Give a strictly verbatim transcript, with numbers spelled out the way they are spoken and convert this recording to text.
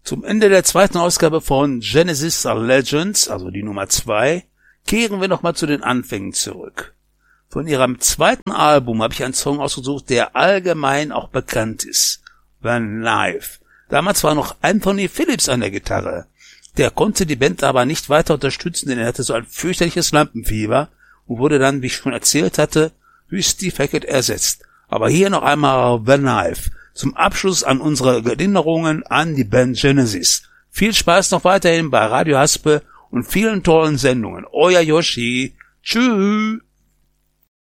Zum Ende der zweiten Ausgabe von Genesis Legends, also die Nummer zwei, kehren wir nochmal zu den Anfängen zurück. Von ihrem zweiten Album habe ich einen Song ausgesucht, der allgemein auch bekannt ist. When Live. Damals war noch Anthony Phillips an der Gitarre. Der konnte die Band aber nicht weiter unterstützen, denn er hatte so ein fürchterliches Lampenfieber und wurde dann, wie ich schon erzählt hatte, durch Steve Hackett ersetzt. Aber hier noch einmal When Live. Zum Abschluss an unsere Erinnerungen an die Band Genesis. Viel Spaß noch weiterhin bei Radio Haspel und vielen tollen Sendungen. Euer Yoshi. Tschüss.